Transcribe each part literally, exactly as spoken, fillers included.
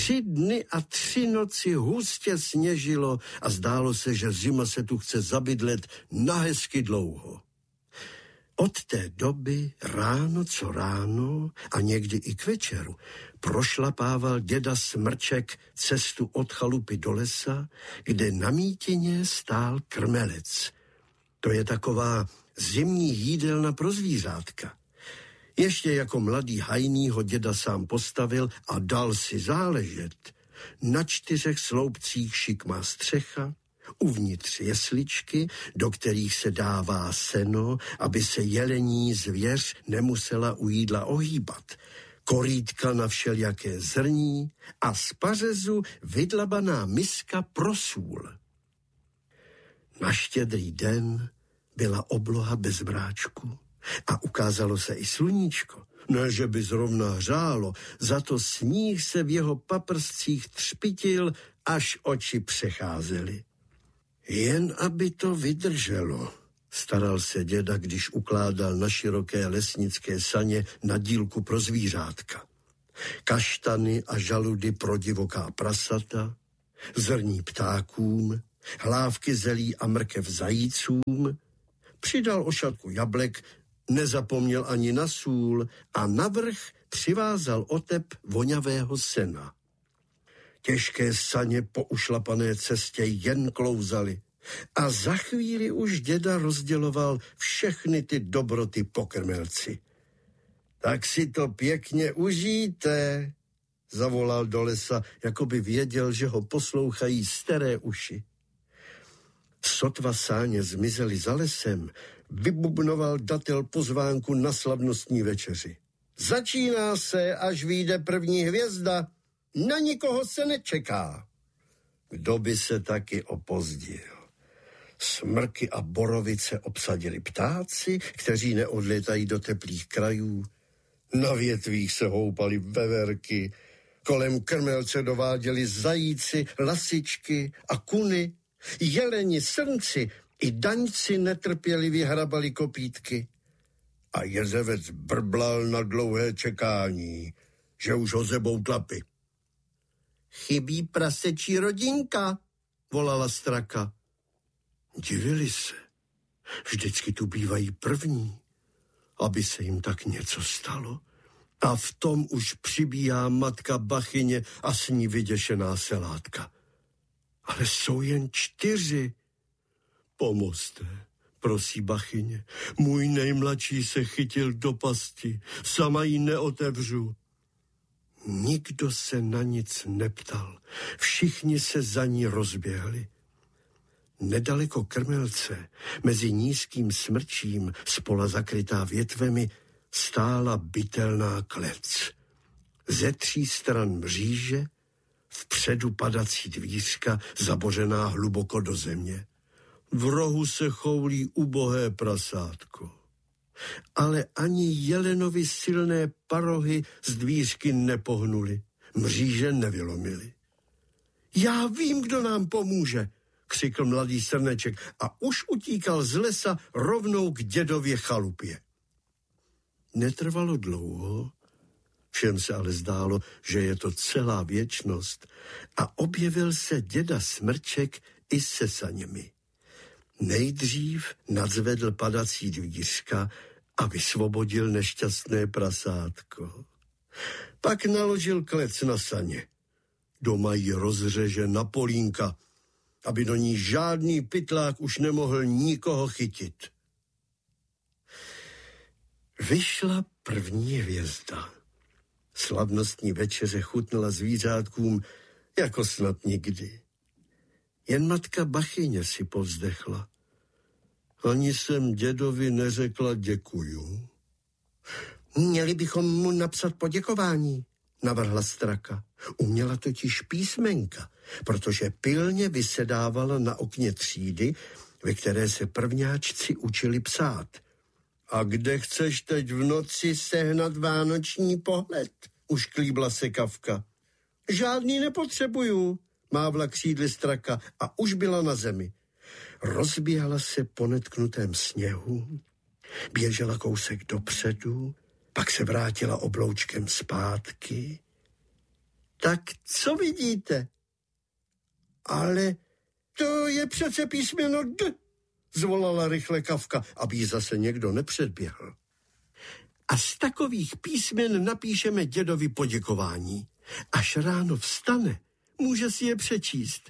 Tři dny a tři noci hustě sněžilo a zdálo se, že zima se tu chce zabydlet na hezky dlouho. Od té doby ráno co ráno a někdy i k večeru prošlapával děda Smrček cestu od chalupy do lesa, kde na mítině stál krmelec. To je taková zimní jídelna pro zvířátka. Ještě jako mladý hajný ho děda sám postavil a dal si záležet. Na čtyřech sloupcích šikmá střecha, uvnitř jesličky, do kterých se dává seno, aby se jelení zvěř nemusela u jídla ohýbat, korýtka na všelijaké zrní a z pařezu vydlabaná miska pro sůl. Na Štědrý den byla obloha bez mráčku a ukázalo se i sluníčko. Ne, že by zrovna hřálo, za to sníh se v jeho paprscích třpitil, až oči přecházely. Jen aby to vydrželo, staral se děda, když ukládal na široké lesnické saně na dílku pro zvířátka. Kaštany a žaludy pro divoká prasata, zrní ptákům, hlávky zelí a mrkev zajícům, přidal ošatku jablek, nezapomněl ani na sůl a navrch přivázal otep vonavého sena. Těžké saně po ušlapané cestě jen klouzaly a za chvíli už děda rozděloval všechny ty dobroty po krmelci. Tak si to pěkně užijte, zavolal do lesa, jako by věděl, že ho poslouchají staré uši. Sotva sáně zmizely za lesem, vybubnoval datel pozvánku na slavnostní večeři. Začíná se, až vyjde první hvězda, na nikoho se nečeká. Kdo by se taky opozdil? Smrky a borovice obsadili ptáci, kteří neodlétají do teplých krajů. Na větvích se houpaly veverky, kolem krmelce dováděli zajíci, lasičky a kuny, jeleni, srnci i daňci netrpělivě hrabali kopítky. A jezevec brblal na dlouhé čekání, že už ho zebou tlapy. Chybí prasečí rodinka, volala straka. Divili se. Vždycky tu bývají první, aby se jim tak něco stalo. A v tom už přibíhá matka Bachyně a s ní vyděšená selátka. Ale jsou jen čtyři. Pomozte, prosí Bachyně. Můj nejmladší se chytil do pasti, sama ji neotevřu. Nikdo se na nic neptal. Všichni se za ní rozběhli. Nedaleko krmelce, mezi nízkým smrčím, spola zakrytá větvemi, stála bytelná klec. Ze tří stran mříže, vpředu padací dvířka, zabořená hluboko do země. V rohu se choulí ubohé prasátko. Ale ani jelenovi silné parohy z dvířky nepohnuly, mříže nevylomily. Já vím, kdo nám pomůže, křikl mladý srneček a už utíkal z lesa rovnou k dědově chalupě. Netrvalo dlouho, všem se ale zdálo, že je to celá věčnost, a objevil se děda Smrček i se saněmi. Nejdřív nadzvedl padací dvířka a vysvobodil nešťastné prasátko. Pak naložil klec na saně. Doma ji rozřeže na polínka, aby do ní žádný pytlák už nemohl nikoho chytit. Vyšla první hvězda. Slavnostní večeře chutnala zvířátkům jako snad nikdy. Jen matka Bachyně si povzdechla. Ani jsem dědovi neřekla děkuju. Měli bychom mu napsat poděkování, navrhla straka. Uměla totiž písmenka, protože pilně vysedávala na okně třídy, ve které se prvňáčci učili psát. A kde chceš teď v noci sehnat vánoční pohled? Ušklíbla se Kavka. Žádný nepotřebuju, mávla křídly straka a už byla na zemi. Rozběhla se po netknutém sněhu, běžela kousek dopředu, pak se vrátila obloučkem zpátky. Tak co vidíte? Ale to je přece písmeno D, zvolala rychle Kafka, aby ji zase někdo nepředběhl. A z takových písmen napíšeme dědovi poděkování. Až ráno vstane, může si je přečíst.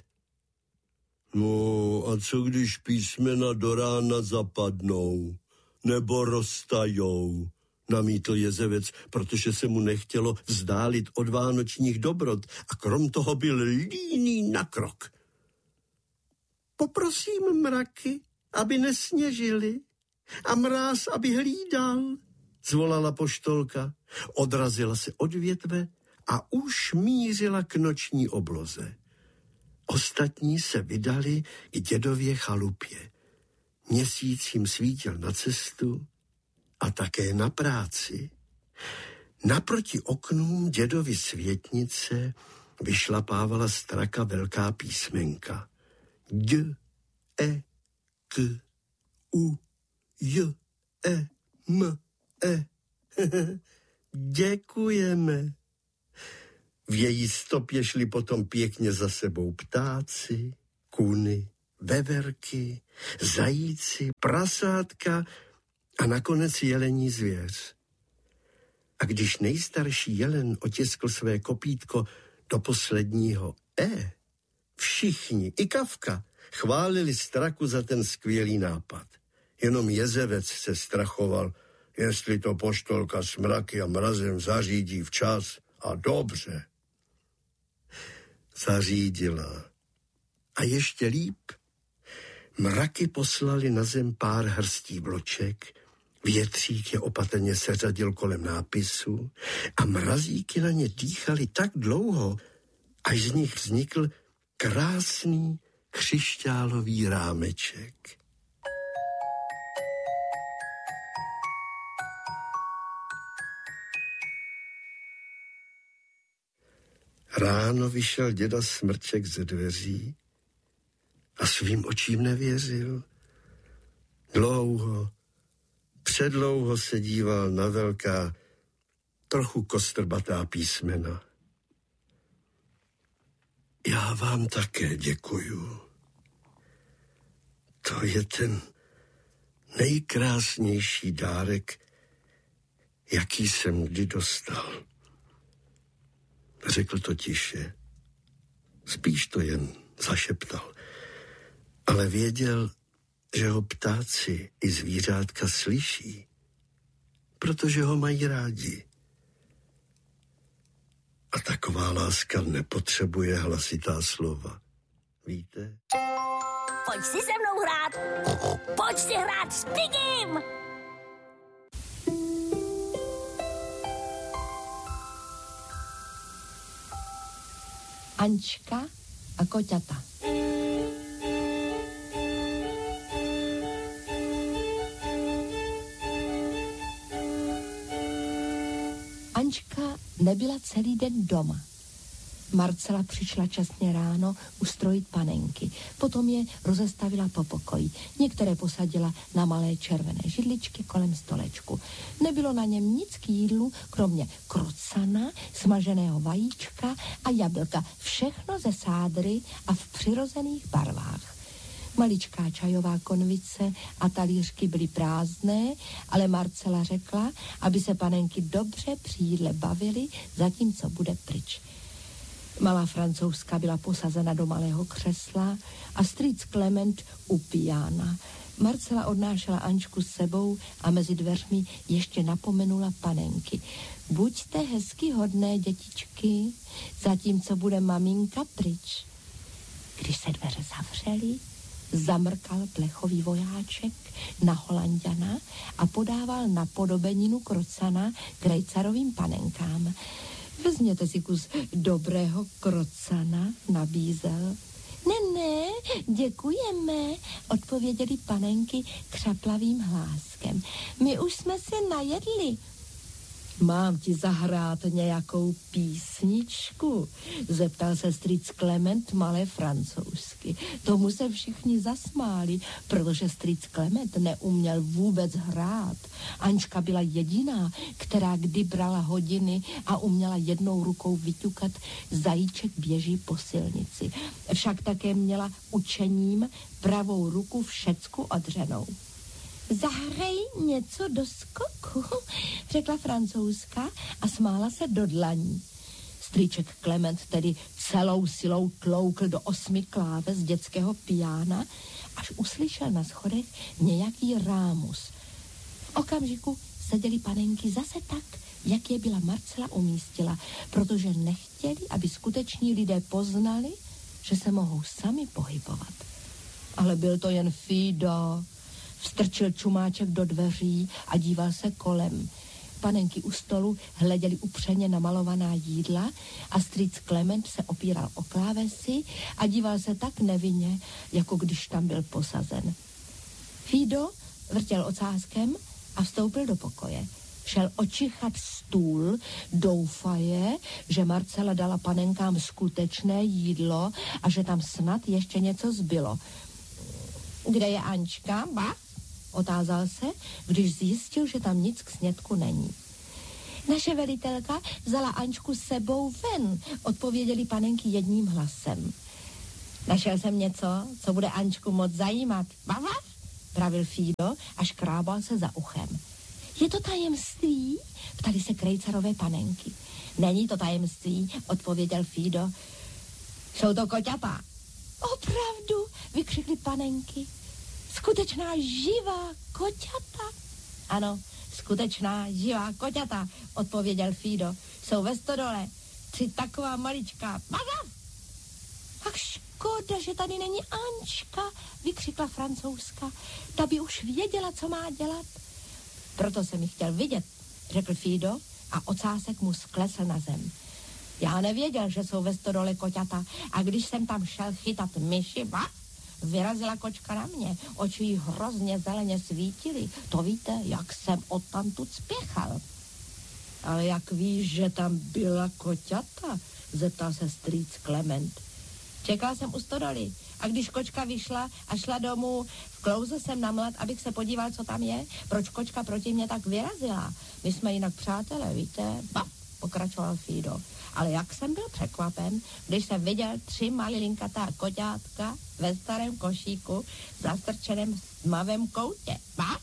No a co když písmena do rána zapadnou nebo roztajou, namítl jezevec, protože se mu nechtělo vzdálit od vánočních dobrot a krom toho byl líný na krok. Poprosím mraky, aby nesněžili a mráz, aby hlídal, zvolala poštolka, odrazila se od větve a už mířila k noční obloze. Ostatní se vydali k dědově chalupě. Měsíc jim svítil na cestu a také na práci. Naproti oknům dědovy světnice vyšlapávala straka velká písmenka. D, E, K, U, J, E, M, E. Děkujeme. V její stopě šli potom pěkně za sebou ptáci, kuny, veverky, zajíci, prasátka a nakonec jelení zvěř. A když nejstarší jelen otiskl své kopítko do posledního E, všichni, i Kafka, chválili straku za ten skvělý nápad. Jenom jezevec se strachoval, jestli to poštolka s mraky a mrazem zařídí včas a dobře. Zařídila. A ještě líp. Mraky poslali na zem pár hrstí vloček, větřík je opatrně seřadil kolem nápisu a mrazíky na ně dýchali tak dlouho, až z nich vznikl krásný křišťálový rámeček. Ráno vyšel děda Smrček ze dveří a svým očím nevěřil. Dlouho, předlouho se díval na velká, trochu kostrbatá písmena. Já vám také děkuju. To je ten nejkrásnější dárek, jaký jsem kdy dostal. Řekl to tiše. Spíš to jen zašeptal. Ale věděl, že ho ptáci i zvířátka slyší, protože ho mají rádi. A taková láska nepotřebuje hlasitá slova. Víte? Pojď si se mnou hrát. Pojď si hrát s Pigim. Ančka a koťata. Ančka nebyla celý den doma. Marcela přišla časně ráno ustrojit panenky. Potom je rozestavila po pokoji. Některé posadila na malé červené židličky kolem stolečku. Nebylo na něm nic k jídlu, kromě krocana, smaženého vajíčka a jablka. Všechno ze sádry a v přirozených barvách. Maličká čajová konvice a talířky byly prázdné, ale Marcela řekla, aby se panenky dobře při jídle bavily, zatímco bude pryč. Malá Francouzka byla posazena do malého křesla a strýc Klement u piana. Marcela odnášela Ančku s sebou a mezi dveřmi ještě napomenula panenky. Buďte hezky hodné, dětičky, zatímco bude maminka pryč. Když se dveře zavřely, zamrkal plechový vojáček na Holanďana a podával napodobeninu krocana k rejcarovým panenkám. Vezměte si kus dobrého krocana, nabízel. Ne, ne, děkujeme, odpověděli panenky křaplavým hláskem. My už jsme se najedli. Mám ti zahrát nějakou písničku? Zeptal se strýc Klement malé francouzsky. Tomu se všichni zasmáli, protože strýc Klement neuměl vůbec hrát. Ančka byla jediná, která kdy brala hodiny a uměla jednou rukou vyťukat zajíček běží po silnici. Však také měla učením pravou ruku všecku odřenou. Zahrej něco do skoku, řekla francouzka a smála se do dlaní. Strýček Klement tedy celou silou tloukl do osmi kláves dětského piána, až uslyšel na schodech nějaký rámus. V okamžiku seděly panenky zase tak, jak je byla Marcela umístila, protože nechtěli, aby skuteční lidé poznali, že se mohou sami pohybovat. Ale byl to jen Fido. Vstrčil čumáček do dveří a díval se kolem. Panenky u stolu hleděli upřeně na malovaná jídla a strýc Klement se opíral o klávesy a díval se tak nevinně, jako když tam byl posazen. Fido vrtěl ocáskem a vstoupil do pokoje. Šel očichat stůl, doufaje, že Marcela dala panenkám skutečné jídlo a že tam snad ještě něco zbylo. Kde je Ančka, ba? Otázal se, když zjistil, že tam nic k snědku není. Naše velitelka vzala Ančku s sebou ven, odpověděli panenky jedním hlasem. Našel jsem něco, co bude Ančku moc zajímat. Bava? Pravil Fido a škrábal se za uchem. Je to tajemství? Ptali se krejcarové panenky. Není to tajemství, odpověděl Fido. Jsou to koťata. Opravdu, vykřikly panenky. Skutečná živá koťata? Ano, skutečná živá koťata, odpověděl Fido. Jsou ve stodole, tři taková maličká. Bazav! Ach, škoda, že tady není Ančka, vykřikla francouzska. Ta by už věděla, co má dělat. Proto jsem ji chtěl vidět, řekl Fido a ocásek mu sklesl na zem. Já nevěděl, že jsou ve stodole koťata a když jsem tam šel chytat myši, ba, vyrazila kočka na mě, oči jí hrozně zeleně svítily. To víte, jak jsem odtamtud spěchal. Ale jak víš, že tam byla koťata? Zeptal se strýc Klement. Čekal jsem u stodoly a když kočka vyšla a šla domů, vklouzl jsem na mlad, abych se podíval, co tam je. Proč kočka proti mě tak vyrazila? My jsme jinak přátelé, víte? Ba, pokračoval Fido. Ale jak jsem byl překvapen, když jsem viděl tři malilinkatá koťátka ve starém košíku zastrčeném tmavém koutě. Ba?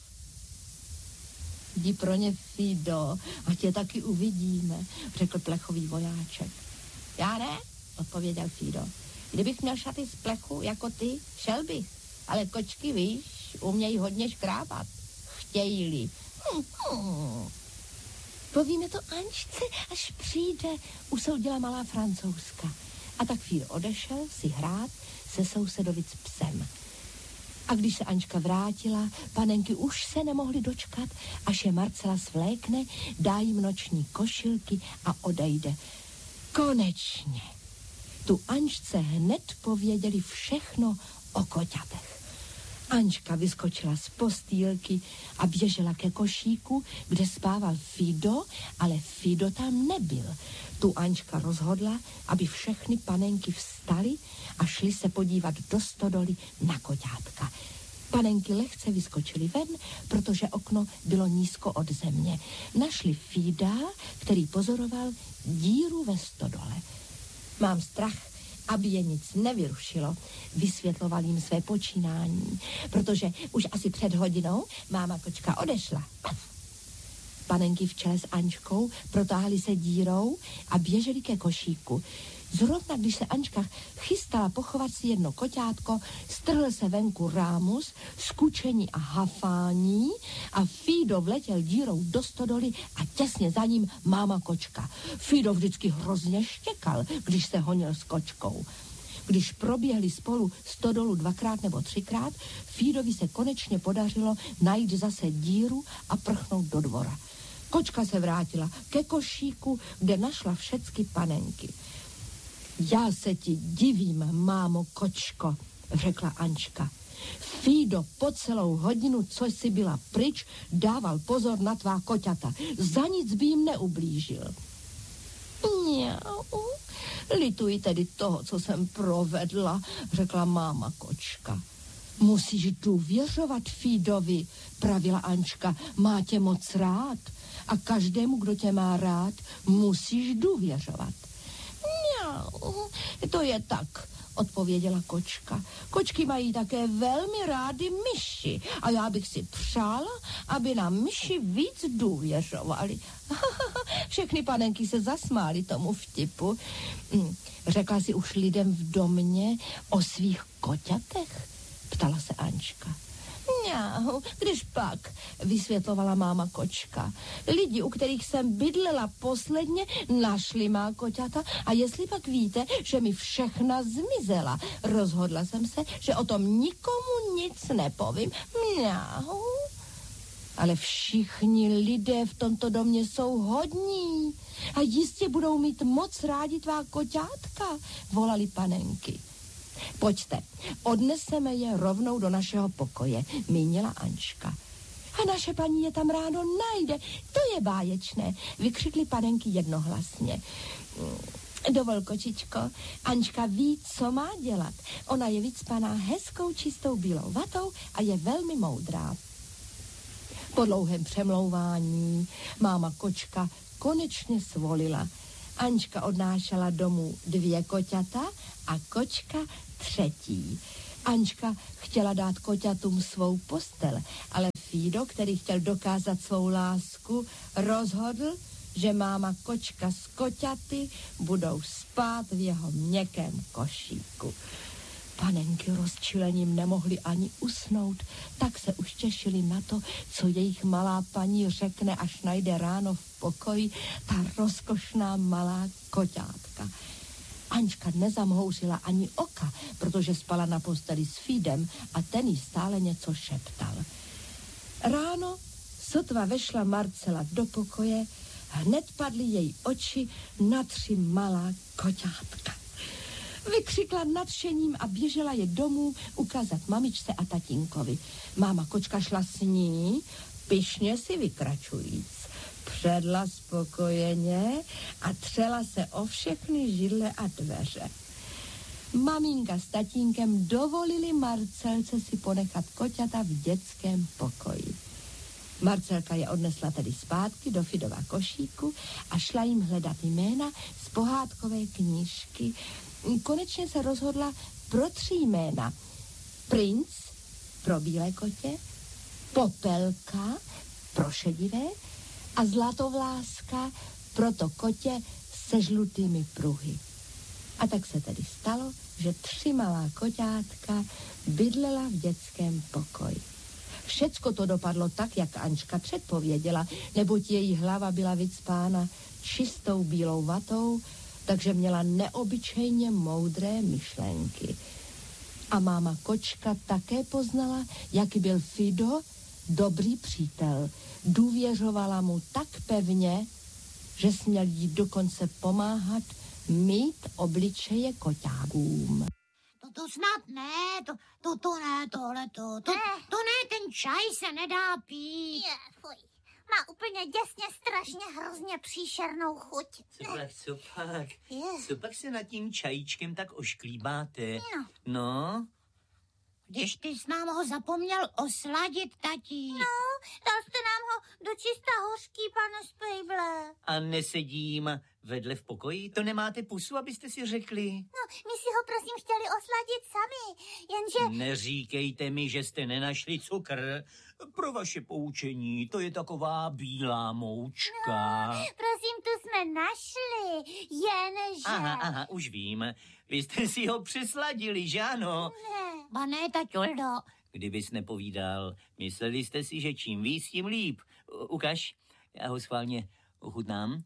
Jdi pro ně, Fido, a tě taky uvidíme, řekl plechový vojáček. Já ne, odpověděl Fido. Kdybych měl šaty z plechu jako ty, šel bych. Ale kočky, víš, umějí hodně škrábat. Chtějí-li. Hm, hm. Povíme to Ančce, až přijde, usoudila malá francouzska. A tak Fido odešel si hrát se sousedovic psem. A když se Ančka vrátila, panenky už se nemohly dočkat, až je Marcela svlékne, dá jim noční košilky a odejde. Konečně. Tu Ančce hned pověděli všechno o koťatech. Ančka vyskočila z postýlky a běžela ke košíku, kde spával Fido, ale Fido tam nebyl. Tu Ančka rozhodla, aby všechny panenky vstaly a šly se podívat do stodoly na koťátka. Panenky lehce vyskočily ven, protože okno bylo nízko od země. Našli Fida, který pozoroval díru ve stodole. Mám strach, aby je nic nevyrušilo, vysvětloval jim své počínání, protože už asi před hodinou máma kočka odešla. Panenky v čele s Ančkou protáhly se dírou a běželi ke košíku. Zrovna když se Ančka chystala pochovat si jedno koťátko, strhl se venku rámus, skučení a hafání a Fido vletěl dírou do stodoly a těsně za ním máma kočka. Fido vždycky hrozně štěkal, když se honil s kočkou. Když proběhli spolu stodolu dvakrát nebo třikrát, Fidovi se konečně podařilo najít zase díru a prchnout do dvora. Kočka se vrátila ke košíku, kde našla všecky panenky. Já se ti divím, mámo kočko, řekla Ančka. Fido po celou hodinu, co jsi byla pryč, dával pozor na tvá koťata. Za nic by jim neublížil. Mňau, lituji tedy toho, co jsem provedla, řekla máma kočka. Musíš důvěřovat Fidovi, pravila Ančka, má tě moc rád a každému, kdo tě má rád, musíš důvěřovat. Mňau, to je tak, odpověděla kočka. Kočky mají také velmi rády myši a já bych si přála, aby nám myši víc důvěřovali. Všechny panenky se zasmály tomu vtipu. Řekla si už lidem v domě o svých koťatech? Ptala se Ančka. Mňau, když pak, vysvětlovala máma kočka. Lidi, u kterých jsem bydlela posledně, našli má koťata a jestli pak víte, že mi všechna zmizela. Rozhodla jsem se, že o tom nikomu nic nepovím. Mňau. Ale všichni lidé v tomto domě jsou hodní a jistě budou mít moc rádi tvá koťátka, volali panenky. Pojďte, odneseme je rovnou do našeho pokoje, mínila Ančka. A naše paní je tam ráno najde, to je báječné, vykřikly panenky jednohlasně. Dovol, kočičko, Ančka ví, co má dělat. Ona je vycpaná hezkou čistou bílou vatou a je velmi moudrá. Po dlouhém přemlouvání máma kočka konečně svolila. Ančka odnášela domů dvě koťata a kočka třetí. Ančka chtěla dát koťatům svou postel, ale Fido, který chtěl dokázat svou lásku, rozhodl, že máma kočka s koťaty budou spát v jeho měkkém košíku. Panenky rozčilením nemohly ani usnout, tak se už těšili na to, co jejich malá paní řekne, až najde ráno v pokoji ta rozkošná malá koťátka. Ančka nezamhouřila ani oka, protože spala na posteli s Fidem a ten jí stále něco šeptal. Ráno, sotva vešla Marcela do pokoje, hned padly její oči na tři malá koťátka. Vykřikla nadšením a běžela je domů ukázat mamičce a tatínkovi. Máma kočka šla s ní, pyšně si vykračujíc. Předla spokojeně a třela se o všechny židle a dveře. Maminka s tatínkem dovolili Marcelce si ponechat koťata v dětském pokoji. Marcelka je odnesla tedy zpátky do Fidova košíku a šla jim hledat jména z pohádkové knížky. Konečně se rozhodla pro tři jména. Princ pro bílé kotě, Popelka pro šedivé a Zlatovláska pro to kotě se žlutými pruhy. A tak se tedy stalo, že tři malá koťátka bydlela v dětském pokoji. Všecko to dopadlo tak, jak Ančka předpověděla, neboť její hlava byla vycpána čistou bílou vatou, takže měla neobyčejně moudré myšlenky. A máma kočka také poznala, jaký byl Fido dobrý přítel. Důvěřovala mu tak pevně, že směl jí dokonce pomáhat mít obličeje koťákům. To, to snad ne, to, to, to ne, tohle to, to, to ne, ten čaj se nedá pít. Je, fuj. Má úplně děsně, strašně, hrozně příšernou chuť. Copak, copak, Je. copak se nad tím čajíčkem tak ošklíbáte. No. No? Když ty jsi nám ho zapomněl osladit, tatí. No, dal jste nám ho do čista hořký, pane Spejble. A nesedím vedle v pokoji? To nemáte pusu, abyste si řekli? No, my si ho prosím chtěli osladit sami, jenže... Neříkejte mi, že jste nenašli cukr. Pro vaše poučení, to je taková bílá moučka. No, prosím, tu jsme našli, jenže... Aha, aha, už vím. Vy jste si ho přesladili, že ano? Ne. Ba ne, taťoldo. Kdybys nepovídal, mysleli jste si, že čím víc, tím líp. U- Ukaž, já ho schválně ochutnám.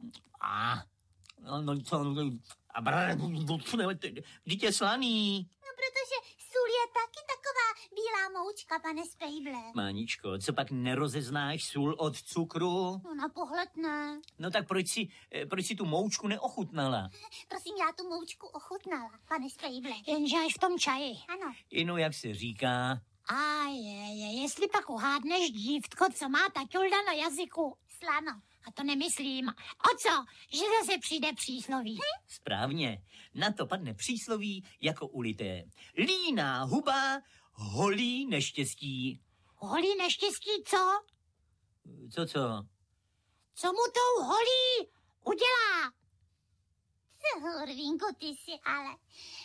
A, no, no, co, a brr, vždyť je slaný. No, protože sůl je taky taková bílá líná moučka, pane Spejble. Máničko, co pak nerozeznáš sůl od cukru? No na pohled ne. No tak proč si, proč si tu moučku neochutnala? Prosím, já tu moučku ochutnala, pane Spejble. Jenže až v tom čaji. Ano. Ino, jak se říká? A je, je, jestli pak uhádneš, dívtko, co má taťulda na jazyku. Slano. A to nemyslím. O co? Že zase přijde přísloví. Správně. Na to padne přísloví jako ulité. Líná huba, holí neštěstí. Holí neštěstí, co? Co, co? Co mu tou holí udělá? Hurvínku, ty si ale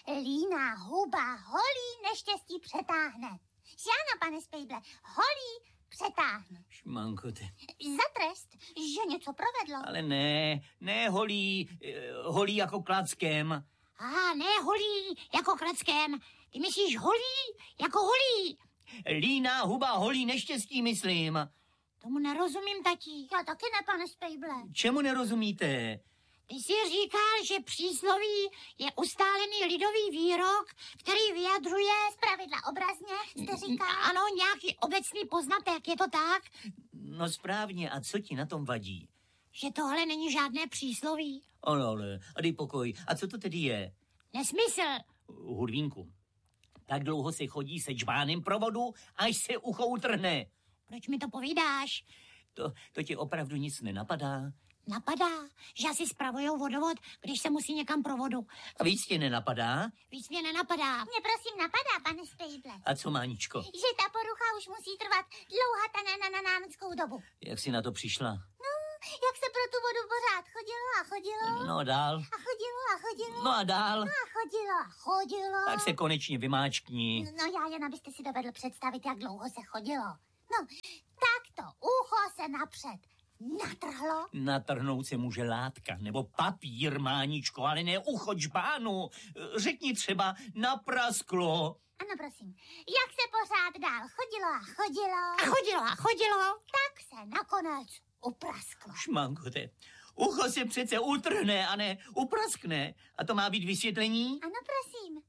líná huba holí neštěstí přetáhne. Že ano, pane Spejble, holí přetáhne. Šmanko, ty. Za trest, že něco provedlo. Ale ne, ne holí, eh, holí jako klackem. A ne holí jako klackem. Ty myslíš holí jako holí. Líná huba, holí neštěstí, myslím. Tomu nerozumím, tatí. Já taky ne, pane Spejble. Čemu nerozumíte? Ty jsi říkal, že přísloví je ustálený lidový výrok, který vyjadřuje... Zpravidla obrazně, jste říkal? Ano, nějaký obecný poznatek, je to tak? No správně, a co ti na tom vadí? Že tohle není žádné přísloví. Ale, ale, a dej pokoj. A co to tedy je? Nesmysl. Hurvínku, tak dlouho se chodí se džbánem pro vodu, až se ucho utrhne. Proč mi to povídáš? To, to ti opravdu nic nenapadá? Napadá, že asi spravujou vodovod, když se musí někam pro vodu. A víc tě nenapadá? Víc mě nenapadá. Mě prosím napadá, pane Spejble. A co, Máničko? Že ta porucha už musí trvat dlouhá ta na, na, na námeckou dobu. Jak jsi na to přišla? No, jak se pro tu vodu pořád chodilo a chodilo. No dál. A chodilo a chodilo. No a dál. A chodilo a chodilo. Tak se konečně vymáčkni. No já jen, abyste si dovedl představit, jak dlouho se chodilo. No, tak to ucho se napřed natrhlo. Natrhnout se může látka nebo papír, Máničko, ale ne ucho džbánu. Řekni třeba naprasklo. Ano, prosím. Jak se pořád dál chodilo a chodilo. A chodilo a chodilo. Tak se nakonec uprasklo. Šmankote, ucho se přece utrhne a ne upraskne. A to má být vysvětlení? Ano, prosím.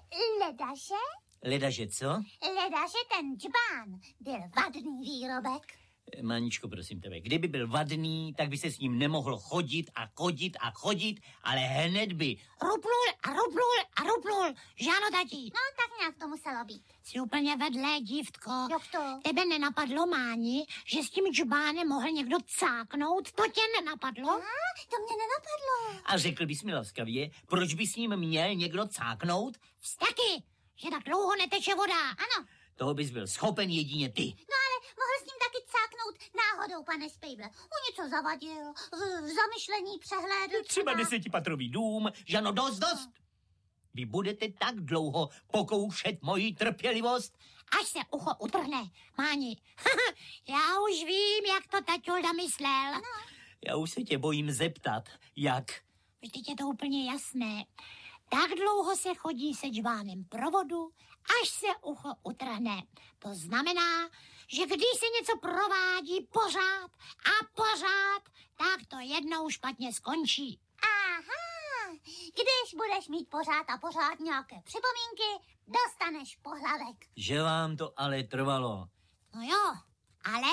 Ledaže? Ledaže co? Ledaže ten džbán byl vadný výrobek. Máničko, prosím tebe, kdyby byl vadný, tak by se s ním nemohlo chodit a chodit a chodit, ale hned by... Ruplul a ruplul a ruplul. Že ano, tatí? No, tak nějak to muselo být. Jsi úplně vedlé, dívtko. Jak to? Tebe nenapadlo, Máni, že s tím džbánem mohl někdo cáknout? To tě nenapadlo? A, to mě nenapadlo. A řekl bys mi laskavě, proč by s ním měl někdo cáknout? Vztaky, že tak dlouho neteče voda. Ano. Toho bys byl schopen jedině ty. No ale mohl s ním taky cáknout náhodou, pane Spejble. On něco zavadil, v, v zamyšlení přehlédl. Třeba desetipatrový dům, žano, dost, dost. Vy budete tak dlouho pokoušet moji trpělivost? Až se ucho utrhne, Máni. Já už vím, jak to taťulda myslel. Ano. Já už se tě bojím zeptat, jak? Vždyť je to úplně jasné. Tak dlouho se chodí se džbánem pro vodu, až se ucho utrhne. To znamená, že když se něco provádí pořád a pořád, tak to jednou špatně skončí. Aha, když budeš mít pořád a pořád nějaké připomínky, dostaneš pohlavek. Že vám to ale trvalo. No jo, ale...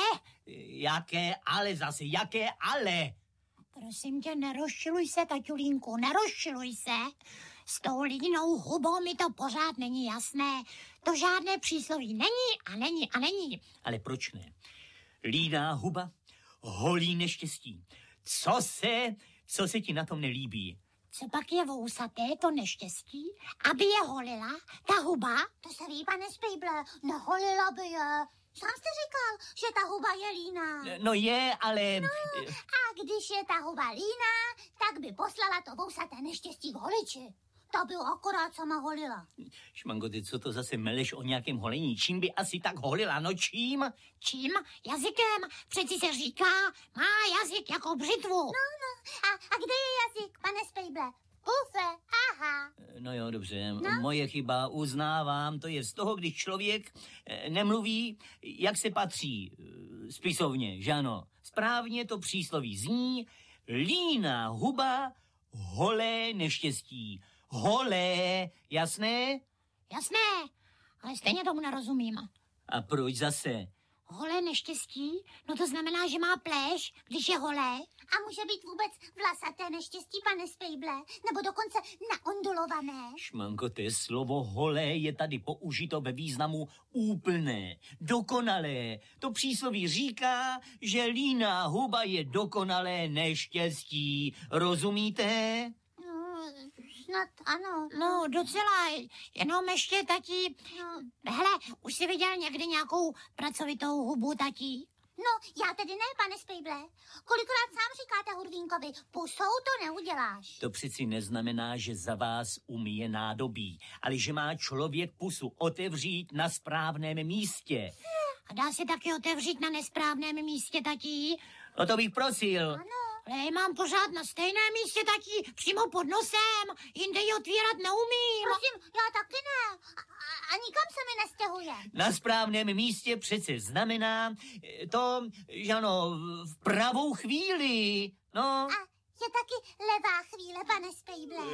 Jaké ale zase, jaké ale? Prosím tě, nerozčiluj se, taťulínku, nerozčiluj se. S tou línou hubou mi to pořád není jasné. To žádné přísloví není a není a není. Ale proč ne? Líná huba, holí neštěstí. Co se, co se ti na tom nelíbí? Co pak je vousaté, to neštěstí? Aby je holila, ta huba? To se ví, pane Spejble, neholila by je. Sám jste říkal, že ta huba je líná. No je, ale... No, a když je ta huba líná, tak by poslala to vousaté neštěstí k holiči. Ta by akorát sama holila. Šmango, ty co to zase meleš o nějakém holení? Čím by asi tak holila? No čím? Čím? Jazykem. Přeci se říká, má jazyk jako břitvu. No, no. A, a kde je jazyk, pane Spejble? Pufe, aha. No jo, dobře. No? Moje chyba, uznávám, to je z toho, když člověk eh, nemluví, jak se patří eh, spisovně, že ano? Správně to přísloví zní, líná huba, holé neštěstí. Holé, jasné? Jasné, ale stejně tomu nerozumím. A proč zase? Holé neštěstí? No to znamená, že má pléš, když je holé. A může být vůbec vlasaté neštěstí, pane Spejble? Nebo dokonce naondulované? Šmanko, to slovo holé je tady použito ve významu úplné, dokonalé. To přísloví říká, že líná huba je dokonalé neštěstí. Rozumíte? No, snad ano. No, docela, jenom ještě, tati. No. Hele, už jsi viděl někdy nějakou pracovitou hubu, tati? No, já tedy ne, pane Spejble. Kolikrát sám říkáte Hurvínkovi, pusou to neuděláš. To přeci neznamená, že za vás umije nádobí, ale že má člověk pusu otevřít na správném místě. A dá se taky otevřít na nesprávném místě, tati? O to bych prosil. Ano. Ale mám pořád na stejném místě, tati, přímo pod nosem. Jinde ji otvírat neumím. Prosím, já taky ne. A, a, a nikam se mi nestěhuje. Na správném místě přece znamená to, že ano, v pravou chvíli. No. A je taky levá chvíle, pane Spejble.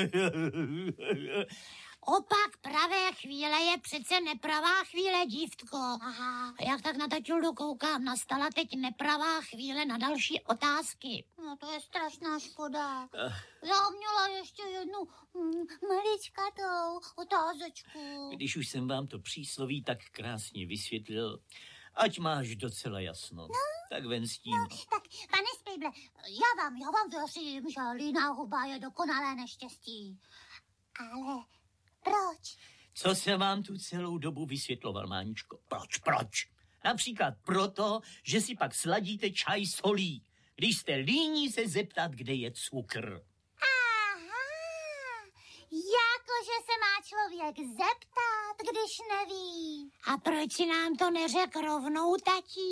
Opak pravé chvíle je přece nepravá chvíle, dívtko. Aha. A jak tak na taťuldu koukám, nastala teď nepravá chvíle na další otázky. No to je strašná škoda. Já měla ještě jednu mm, maličkatou otázečku. Když už jsem vám to přísloví tak krásně vysvětlil, ať máš docela jasno. No, tak ven s tím. No, tak, pane Spejble, já vám, já vám věřím, že líná huba je dokonalé neštěstí. Ale proč? Co jsem vám tu celou dobu vysvětloval, Máničko? Proč, proč? Například proto, že si pak sladíte čaj s solí, když jste líní se zeptat, kde je cukr. Aha, jakože se má člověk zeptat, když neví. A proč si nám to neřekl rovnou, tati?